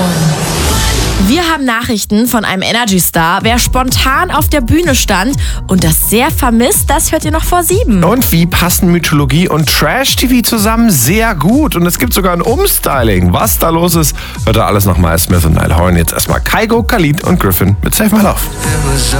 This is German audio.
Wir haben Nachrichten von einem Energy-Star. Wer spontan auf der Bühne stand und das sehr vermisst, das hört ihr noch vor 7. Und wie passen Mythologie und Trash-TV zusammen? Sehr gut. Und es gibt sogar ein Umstyling. Was da los ist, hört ihr alles nochmal. Smith und Niall Horan. Jetzt erstmal Kygo, Khalid und Griffin mit Save My Love.